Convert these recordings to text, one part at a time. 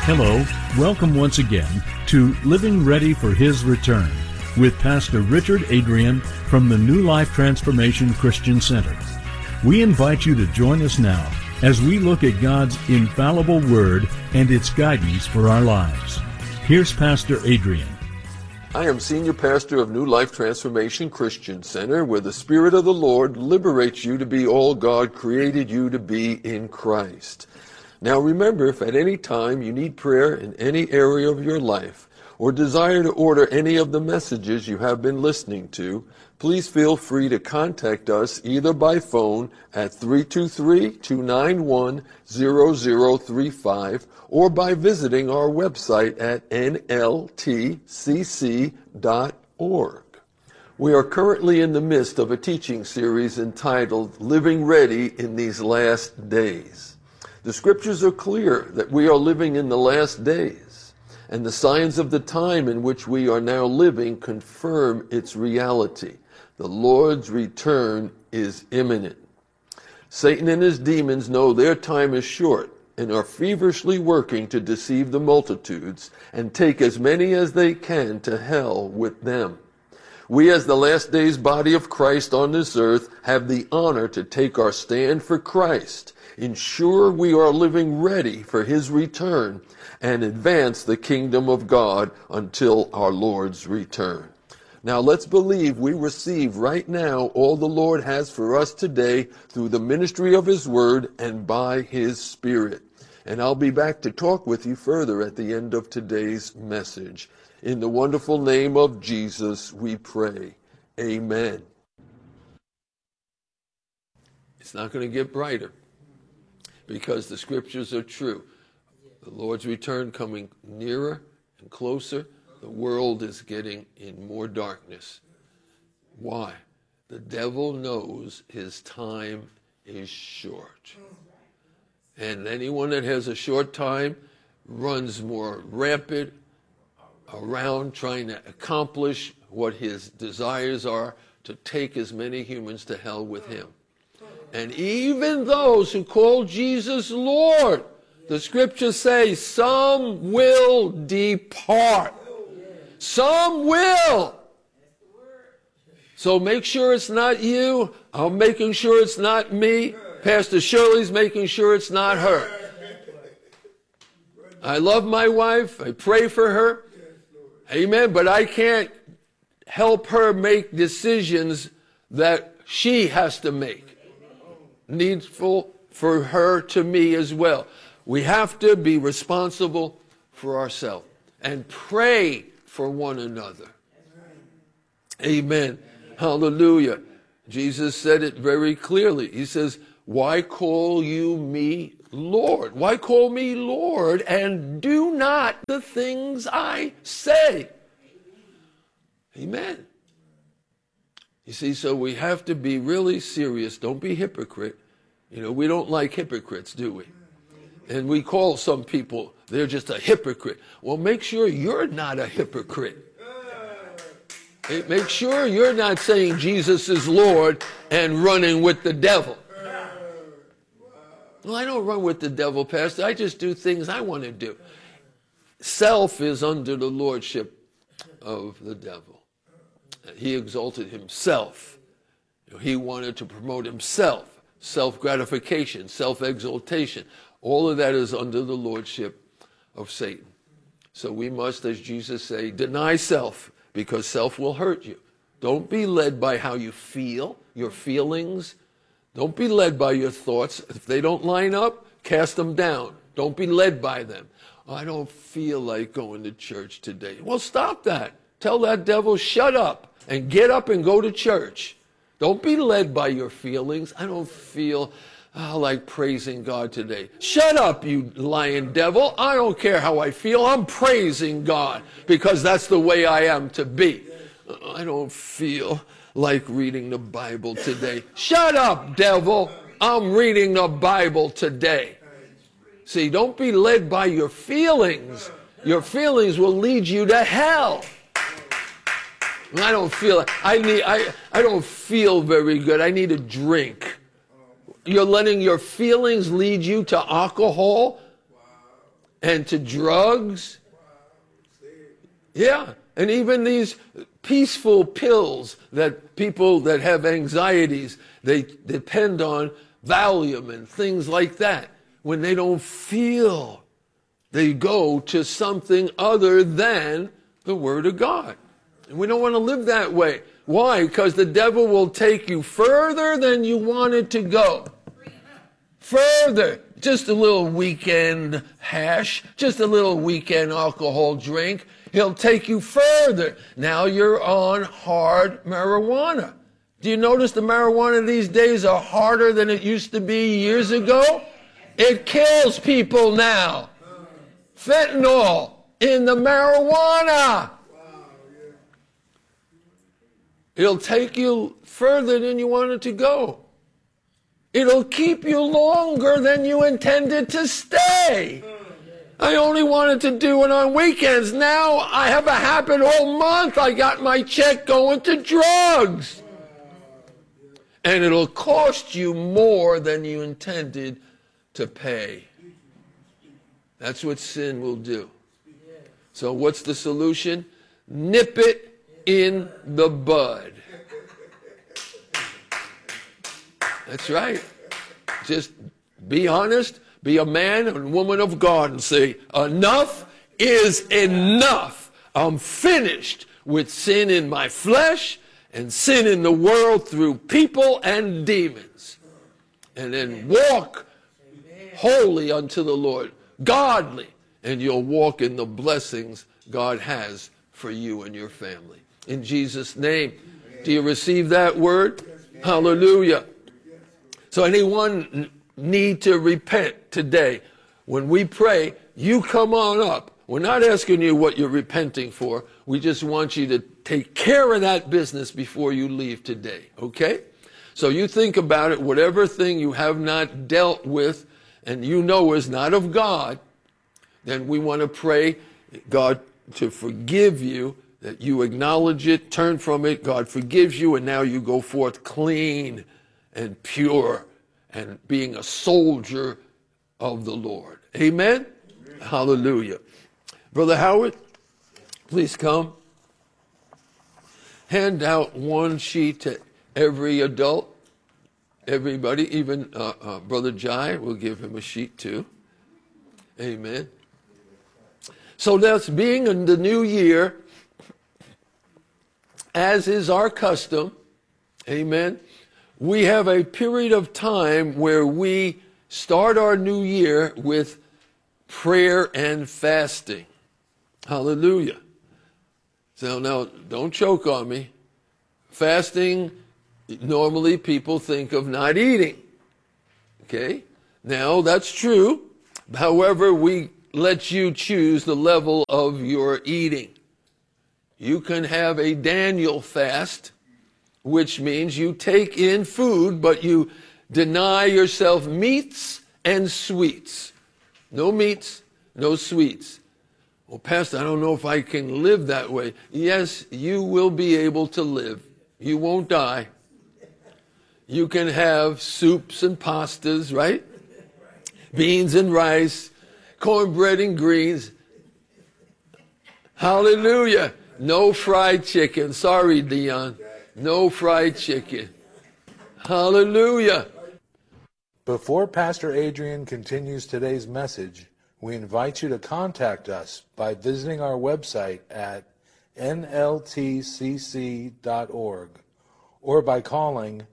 Hello, welcome once again to Living Ready for His Return with Pastor Richard Adrian from the New Life Transformation Christian Center. We invite you to join us now as we look at God's infallible Word and its guidance for our lives. Here's Pastor Adrian. I am Senior Pastor of New Life Transformation Christian Center, where the Spirit of the Lord liberates you to be all God created you to be in Christ. Now remember, if at any time you need prayer in any area of your life or desire to order any of the messages you have been listening to, please feel free to contact us either by phone at 323-291-0035 or by visiting our website at nltcc.org. We are currently in the midst of a teaching series entitled Living Ready in These Last Days. The scriptures are clear that we are living in the last days, and the signs of the time in which we are now living confirm its reality. The Lord's return is imminent. Satan and his demons know their time is short and are feverishly working to deceive the multitudes and take as many as they can to hell with them. We, as the last days body of Christ on this earth, have the honor to take our stand for Christ, ensure we are living ready for His return, and advance the kingdom of God until our Lord's return. Now let's believe we receive right now all the Lord has for us today through the ministry of His Word and by His Spirit. And I'll be back to talk with you further at the end of today's message. In the wonderful name of Jesus, we pray. Amen. It's not going to get brighter because the scriptures are true. The Lord's return coming nearer and closer. The world is getting in more darkness. Why? The devil knows his time is short. And anyone that has a short time runs more rampant around trying to accomplish what his desires are, to take as many humans to hell with him. And even those who call Jesus Lord, the scriptures say, some will depart. Some will. So make sure it's not you. I'm making sure it's not me. Pastor Shirley's making sure it's not her. I love my wife. I pray for her. Amen. But I can't help her make decisions that she has to make. Needful for her to me as well. We have to be responsible for ourselves and pray for one another. Amen. Hallelujah. Jesus said it very clearly. He says, why call you me Lord? Why call me Lord and do not the things I say? Amen. You see, so we have to be really serious. Don't be hypocrite. You know, we don't like hypocrites, do we? And we call some people, they're just a hypocrite. Well, make sure you're not a hypocrite. Make sure you're not saying Jesus is Lord and running with the devil. Well, I don't run with the devil, Pastor. I just do things I want to do. Self is under the lordship of the devil. He exalted himself. He wanted to promote himself, self-gratification, self-exaltation. All of that is under the lordship of Satan. So we must, as Jesus say, deny self, because self will hurt you. Don't be led by how you feel, your feelings. Don't be led by your thoughts. If they don't line up, cast them down. Don't be led by them. I don't feel like going to church today. Well, stop that. Tell that devil, shut up, and get up and go to church. Don't be led by your feelings. I don't feel like praising God today. Shut up, you lying devil. I don't care how I feel. I'm praising God because that's the way I am to be. I don't feel like reading the Bible today. Shut up, devil. I'm reading the Bible today. See, don't be led by your feelings. Your feelings will lead you to hell. I don't feel I don't feel very good. I need a drink. You're letting your feelings lead you to alcohol? and to drugs. Yeah, and even these peaceful pills that people that have anxieties, they depend on Valium and things like that. When they don't feel, they go to something other than the Word of God. And we don't want to live that way. Why? Because the devil will take you further than you wanted to go. Further. Just a little weekend hash, just a little weekend alcohol drink. He'll take you further. Now you're on hard marijuana. Do you notice the marijuana these days are harder than it used to be years ago? It kills people now. Fentanyl in the marijuana. It'll take you further than you wanted to go. It'll keep you longer than you intended to stay. I only wanted to do it on weekends. Now I have a habit all month. I got my check going to drugs. And it'll cost you more than you intended to pay. That's what sin will do. So what's the solution? Nip it in the bud. That's right. Just be honest, be a man and woman of God and say, enough is enough. I'm finished with sin in my flesh and sin in the world through people and demons. And then walk holy unto the Lord, godly, and you'll walk in the blessings God has for you and your family. In Jesus' name, do you receive that word? Hallelujah. So anyone need to repent today? When we pray, you come on up. We're not asking you what you're repenting for. We just want you to take care of that business before you leave today, okay? So you think about it, whatever thing you have not dealt with and you know is not of God, then we want to pray God to forgive you, that you acknowledge it, turn from it, God forgives you, and now you go forth clean and pure and being a soldier of the Lord. Amen? Amen. Hallelujah. Brother Howard, please come. Hand out one sheet to every adult, everybody, even Brother Jai, we'll give him a sheet too. Amen. So that's being in the new year, as is our custom. Amen. We have a period of time where we start our new year with prayer and fasting. Hallelujah. So now, don't choke on me. Fasting, normally people think of not eating. Okay? Now, that's true. However, we let you choose the level of your eating. You can have a Daniel fast, which means you take in food, but you deny yourself meats and sweets. No meats, no sweets. Well, Pastor, I don't know if I can live that way. Yes, you will be able to live. You won't die. You can have soups and pastas, right? Beans and rice, cornbread and greens. Hallelujah. No fried chicken. Sorry, Dion. No fried chicken. Hallelujah. Before Pastor Adrian continues today's message, we invite you to contact us by visiting our website at nltcc.org or by calling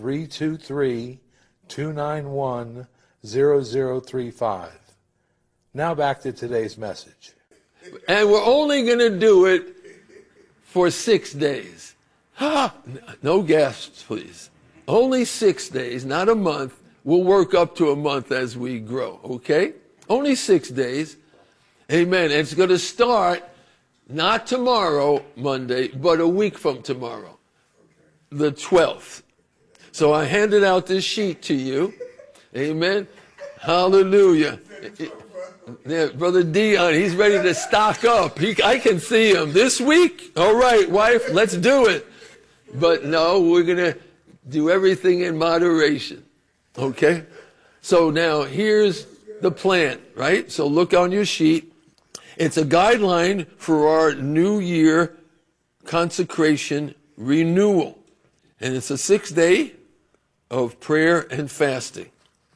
323-291-0035. Now back to today's message. And we're only going to do it for 6 days. No gasps, please. Only 6 days, not a month. We'll work up to a month as we grow, okay? Only 6 days. Amen. And it's going to start not tomorrow, Monday, but a week from tomorrow, the 12th. So I handed out this sheet to you. Amen. Hallelujah. Yeah, Brother Dion, he's ready to stock up. I can see him this week. All right, wife, let's do it. But no, we're going to do everything in moderation. Okay? So now here's the plan, right? So look on your sheet. It's a guideline for our New Year consecration renewal. And it's a 6-day of prayer and fasting.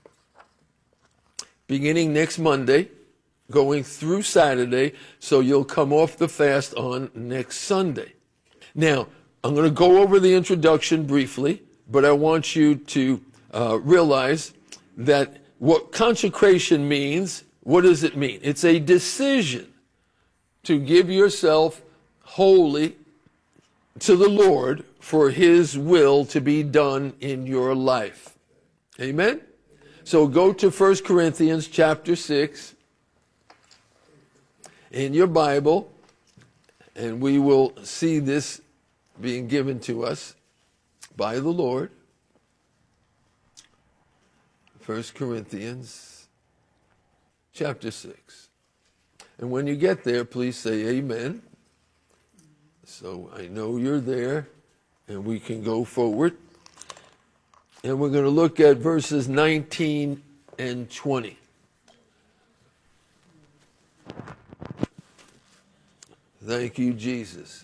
Beginning next Monday, going through Saturday, so you'll come off the fast on next Sunday. Now, I'm going to go over the introduction briefly, but I want you to realize that what consecration means, what does it mean? It's a decision to give yourself wholly to the Lord for His will to be done in your life. Amen? So go to 1 Corinthians chapter 6 in your Bible, and we will see this being given to us by the Lord. 1 Corinthians chapter 6. And when you get there, please say amen. So I know you're there, and we can go forward. And we're going to look at verses 19 and 20. Thank you, Jesus.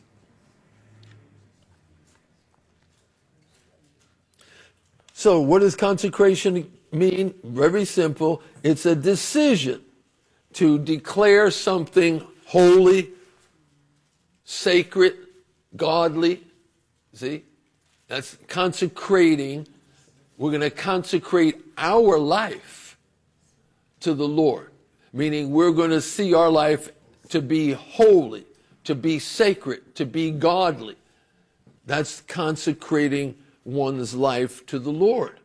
So what does consecration mean? Very simple. It's a decision to declare something holy, sacred, godly. See? That's consecrating. We're going to consecrate our life to the Lord, meaning we're going to see our life to be holy, to be sacred, to be godly. That's consecrating one's life to the Lord.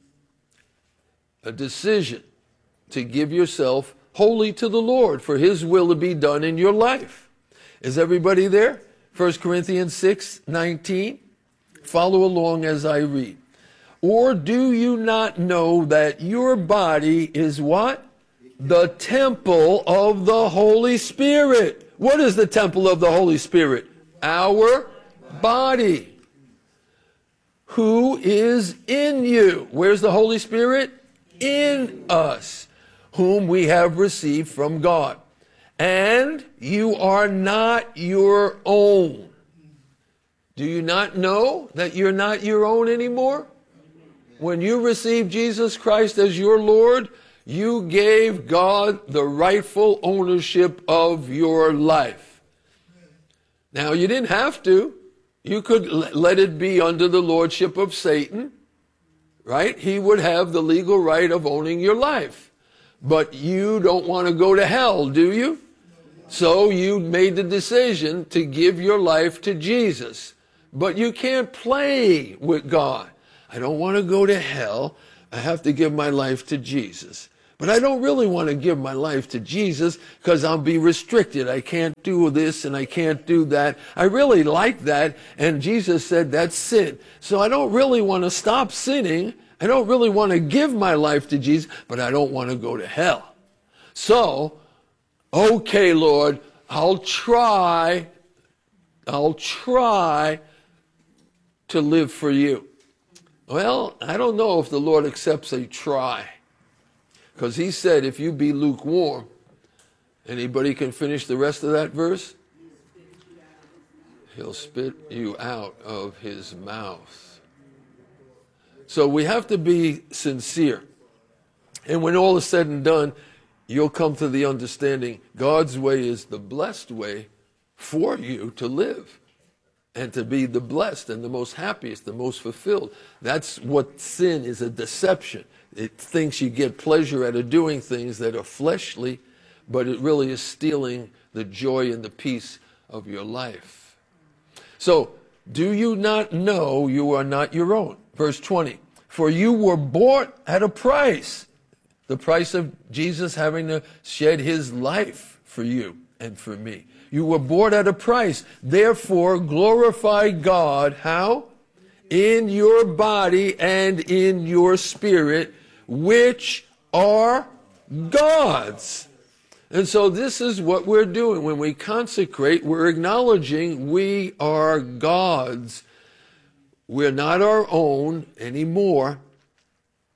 A decision to give yourself wholly to the Lord for His will to be done in your life. Is everybody there? 1 Corinthians 6:19. Follow along as I read. Or do you not know that your body is what? The temple of the Holy Spirit. What is the temple of the Holy Spirit? Our body. Who is in you? Where's the Holy Spirit? In us, whom we have received from God. And you are not your own. Do you not know that you're not your own anymore? When you received Jesus Christ as your Lord, you gave God the rightful ownership of your life. Now, you didn't have to. You could let it be under the lordship of Satan, right? He would have the legal right of owning your life. But you don't want to go to hell, do you? So you made the decision to give your life to Jesus. But you can't play with God. I don't want to go to hell. I have to give my life to Jesus. But I don't really want to give my life to Jesus because I'll be restricted. I can't do this and I can't do that. I really like that. And Jesus said that's sin. So I don't really want to stop sinning. I don't really want to give my life to Jesus, but I don't want to go to hell. So, okay, Lord, I'll try to live for you. Well, I don't know if the Lord accepts a try. Because He said, if you be lukewarm, anybody can finish the rest of that verse? He'll spit you out of His mouth. So we have to be sincere. And when all is said and done, you'll come to the understanding God's way is the blessed way for you to live and to be the blessed and the most happiest, the most fulfilled. That's what sin is, a deception. It thinks you get pleasure out of doing things that are fleshly, but it really is stealing the joy and the peace of your life. So, do you not know you are not your own? Verse 20, for you were bought at a price. The price of Jesus having to shed His life for you and for me. You were bought at a price. Therefore, glorify God. How? In your body and in your spirit, which are God's. And so this is what we're doing. When we consecrate, we're acknowledging we are God's. We're not our own anymore.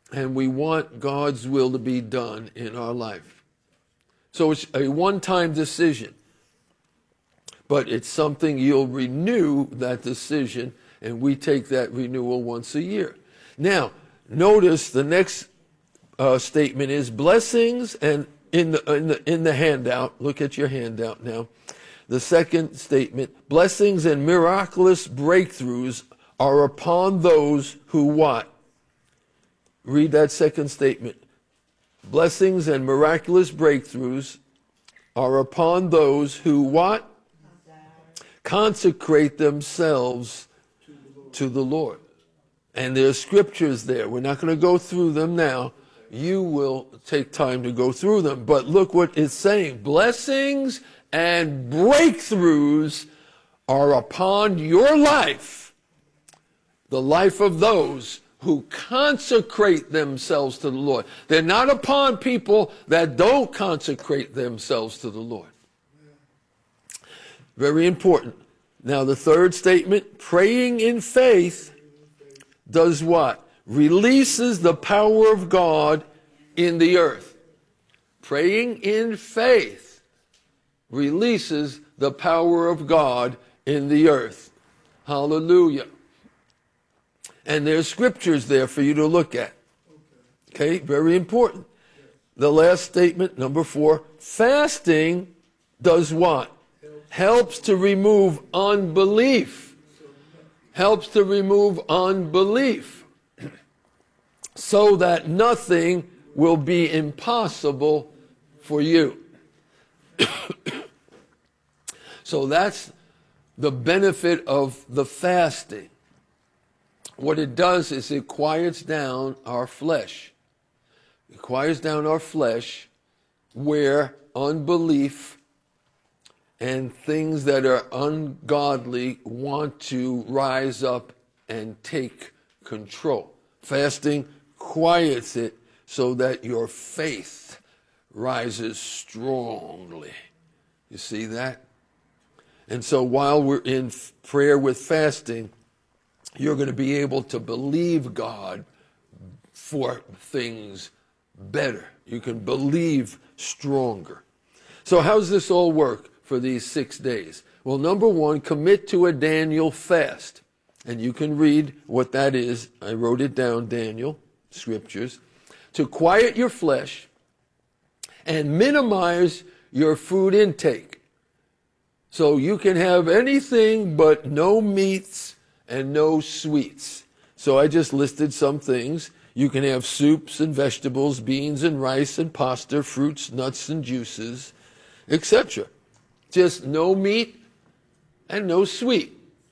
and we want God's will to be done in our life. So it's a one-time decision, but it's something you'll renew that decision, and we take that renewal once a year. Now, notice the next statement is blessings, and in the handout, look at your handout now. The second statement, blessings and miraculous breakthroughs are upon those who what? Read that second statement. Blessings and miraculous breakthroughs are upon those who what? Consecrate themselves to the Lord. And there's scriptures there. We're not going to go through them now. You will take time to go through them. But look what it's saying. Blessings and breakthroughs are upon your life, the life of those who consecrate themselves to the Lord. They're not upon people that don't consecrate themselves to the Lord. Very important. Now the third statement, praying in faith does what? Releases the power of God in the earth. Praying in faith releases the power of God in the earth. Hallelujah. And there's scriptures there for you to look at. Okay, very important. The last statement, number 4, fasting does what? Helps to remove unbelief. Helps to remove unbelief. So that nothing will be impossible for you. So that's the benefit of the fasting. What it does is it quiets down our flesh. It quiets down our flesh where unbelief and things that are ungodly want to rise up and take control. Fasting quiets it so that your faith rises strongly. You see that? And so while we're in prayer with fasting, you're going to be able to believe God for things better. You can believe stronger. So how does this all work for these 6 days? Well, number 1, commit to a Daniel fast. And you can read what that is. I wrote it down, Daniel, scriptures. To quiet your flesh and minimize your food intake. So you can have anything but no meats and no sweets. So I just listed some things. You can have soups and vegetables, beans and rice and pasta, fruits, nuts and juices, etc. Just no meat and no sweet.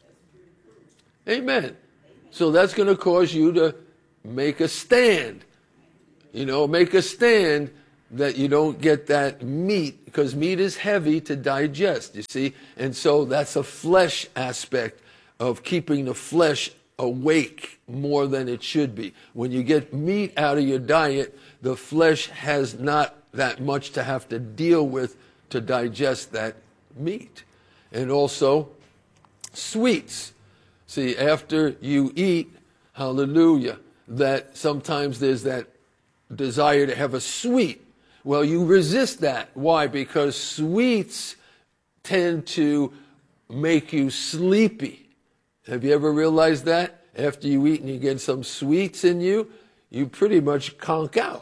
Amen. So that's going to cause you to make a stand. Make a stand that you don't get that meat, because meat is heavy to digest, you see. And so that's a flesh aspect of keeping the flesh awake more than it should be. When you get meat out of your diet, the flesh has not that much to have to deal with to digest that meat. And also sweets. See, after you eat, hallelujah, that sometimes there's that desire to have a sweet. Well, you resist that. Why? Because sweets tend to make you sleepy. Have you ever realized that? After you eat and you get some sweets in you, you pretty much conk out.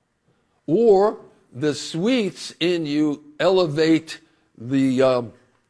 Or the sweets in you elevate the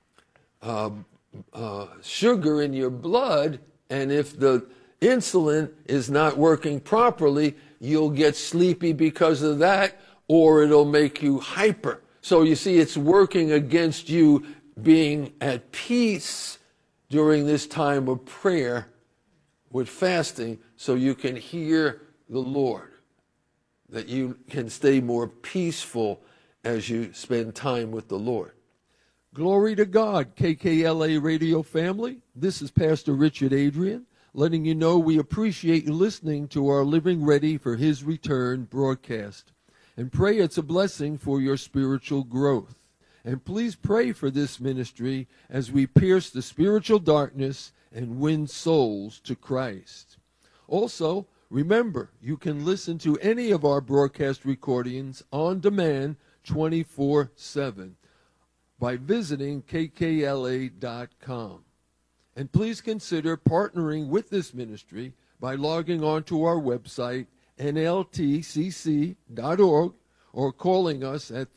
sugar in your blood, and if the insulin is not working properly, you'll get sleepy because of that, or it'll make you hyper. So you see, it's working against you being at peace during this time of prayer with fasting, so you can hear the Lord, that you can stay more peaceful as you spend time with the Lord. Glory to God, KKLA radio family. This is Pastor Richard Adrian, letting you know we appreciate you listening to our Living Ready for His Return broadcast, and pray it's a blessing for your spiritual growth. And please pray for this ministry as we pierce the spiritual darkness and win souls to Christ. Also, Remember, you can listen to any of our broadcast recordings on demand 24/7 by visiting kkla.com. And please consider partnering with this ministry by logging on to our website, nltcc.org, or calling us at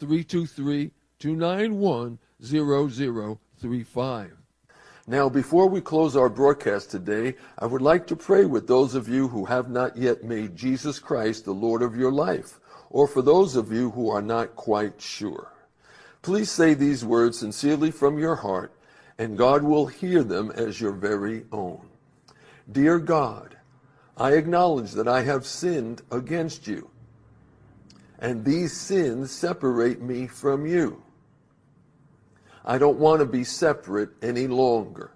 323-291-0035. Now, before we close our broadcast today, I would like to pray with those of you who have not yet made Jesus Christ the Lord of your life, or for those of you who are not quite sure. Please say these words sincerely from your heart, and God will hear them as your very own. Dear God, I acknowledge that I have sinned against you, and these sins separate me from you. I don't want to be separate any longer.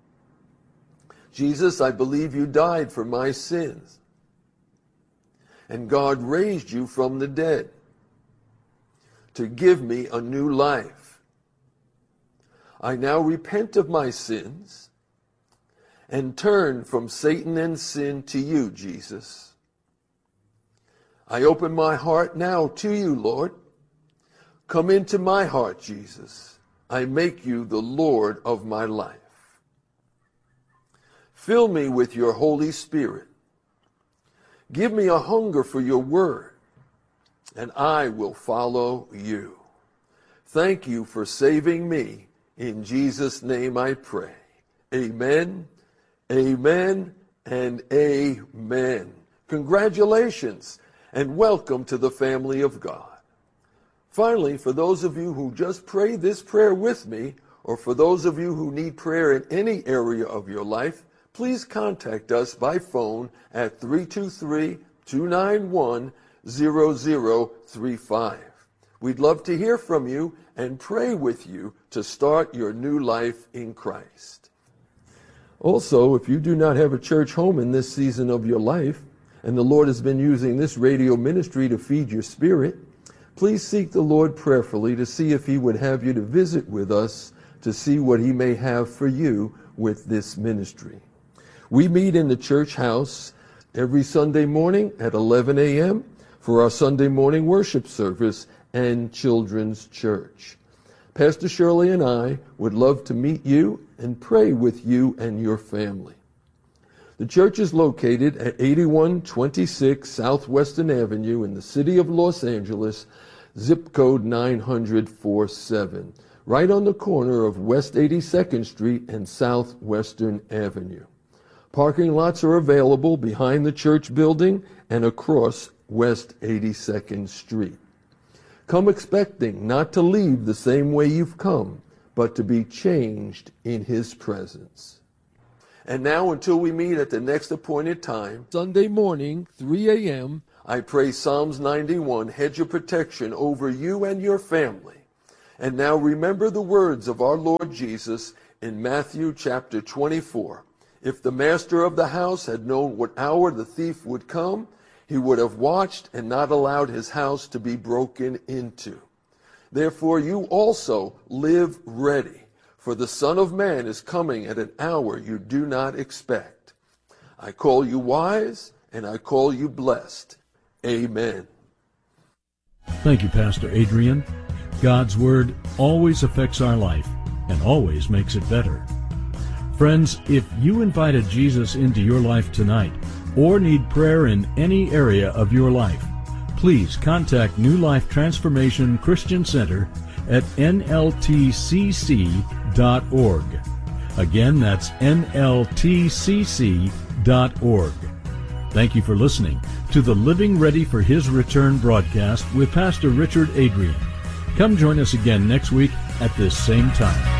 Jesus, I believe you died for my sins, and God raised you from the dead to give me a new life. I now repent of my sins and turn from Satan and sin to you, Jesus. I open my heart now to you, Lord. Come into my heart, Jesus. I make you the Lord of my life. Fill me with your Holy Spirit. Give me a hunger for your word, and I will follow you. Thank you for saving me. In Jesus' name I pray. Amen, amen, and amen. Congratulations, and welcome to the family of God. Finally, for those of you who just prayed this prayer with me, or for those of you who need prayer in any area of your life, please contact us by phone at 323-291-0035. We'd love to hear from you and pray with you to start your new life in Christ. Also, if you do not have a church home in this season of your life, and the Lord has been using this radio ministry to feed your spirit, please seek the Lord prayerfully to see if he would have you to visit with us to see what he may have for you with this ministry. We meet in the church house every Sunday morning at 11 a.m. for our Sunday morning worship service and children's church. Pastor Shirley and I would love to meet you and pray with you and your family. The church is located at 8126 Southwestern Avenue in the city of Los Angeles, zip code 90047, right on the corner of West 82nd Street and Southwestern Avenue. Parking lots are available behind the church building and across West 82nd Street. Come expecting not to leave the same way you've come, but to be changed in his presence. And now, until we meet at the next appointed time, Sunday morning, 3 a.m., I pray Psalms 91, hedge of protection over you and your family. And now remember the words of our Lord Jesus in Matthew chapter 24. If the master of the house had known what hour the thief would come, he would have watched and not allowed his house to be broken into. Therefore you also live ready, for the Son of Man is coming at an hour you do not expect. I call you wise, and I call you blessed. Amen. Thank you, Pastor Adrian. God's Word always affects our life and always makes it better. Friends, if you invited Jesus into your life tonight or need prayer in any area of your life, please contact New Life Transformation Christian Center at nltcc.org. Again, that's nltcc.org. Thank you for listening to the Living Ready for His Return broadcast with Pastor Richard Adrian. Come join us again next week at this same time.